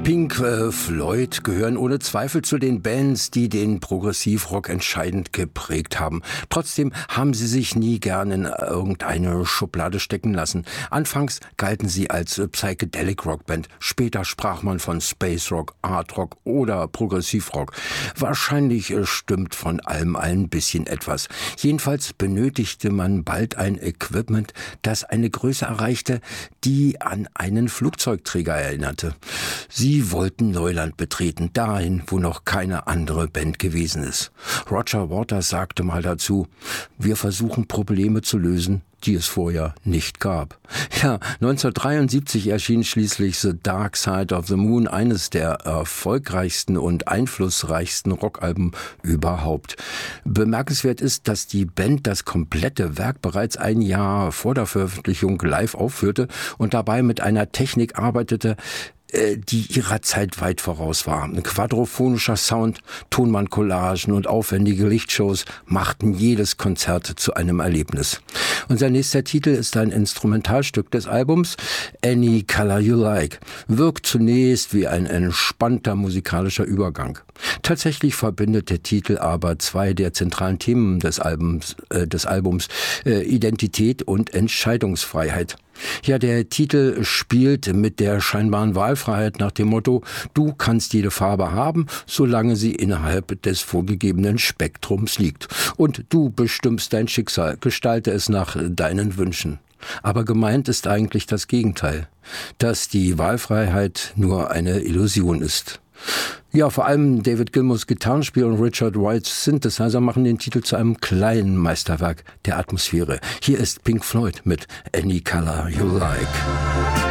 Pink Floyd gehören ohne Zweifel zu den Bands, die den Progressivrock entscheidend geprägt haben. Trotzdem haben sie sich nie gern in irgendeine Schublade stecken lassen. Anfangs galten sie als Psychedelic Rock Band. Später sprach man von Space Rock, Art Rock oder Progressivrock. Wahrscheinlich stimmt von allem ein bisschen etwas. Jedenfalls benötigte man bald ein Equipment, das eine Größe erreichte, die an einen Flugzeugträger erinnerte. Sie wollten Neuland betreten, dahin, wo noch keine andere Band gewesen ist. Roger Waters sagte mal dazu: Wir versuchen Probleme zu lösen, die es vorher nicht gab. Ja, 1973 erschien schließlich The Dark Side of the Moon, eines der erfolgreichsten und einflussreichsten Rockalben überhaupt. Bemerkenswert ist, dass die Band das komplette Werk bereits ein Jahr vor der Veröffentlichung live aufführte und dabei mit einer Technik arbeitete, die ihrer Zeit weit voraus war. Ein quadrophonischer Sound, Tonbandcollagen und aufwendige Lichtshows machten jedes Konzert zu einem Erlebnis. Unser nächster Titel ist ein Instrumentalstück des Albums, Any Color You Like. Wirkt zunächst wie ein entspannter musikalischer Übergang. Tatsächlich verbindet der Titel aber zwei der zentralen Themen des Albums, Identität und Entscheidungsfreiheit. Ja, der Titel spielt mit der scheinbaren Wahlfreiheit nach dem Motto: Du kannst jede Farbe haben, solange sie innerhalb des vorgegebenen Spektrums liegt. Und du bestimmst dein Schicksal, gestalte es nach deinen Wünschen. Aber gemeint ist eigentlich das Gegenteil, dass die Wahlfreiheit nur eine Illusion ist. Ja, vor allem David Gilmours Gitarrenspiel und Richard Wrights Synthesizer machen den Titel zu einem kleinen Meisterwerk der Atmosphäre. Hier ist Pink Floyd mit Any Color You Like.